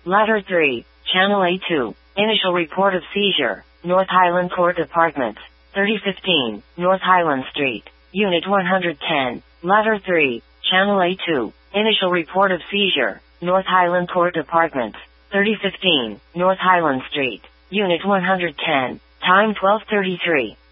Ladder 3, Channel A2. Initial report of seizure. North Highland Court Apartments. 3015, North Highland Street. Unit 110. Ladder 3, Channel A2. Initial report of seizure. North Highland Court Apartments. 3015, North Highland Street. Unit 110. Time 12:33.